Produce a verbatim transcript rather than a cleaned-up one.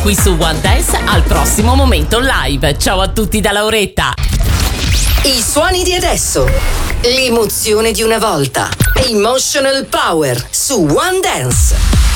qui su One Dance al prossimo Momento Live. Ciao a tutti da Lauretta. I suoni di adesso, l'emozione di una volta. Emotional Power su One Dance.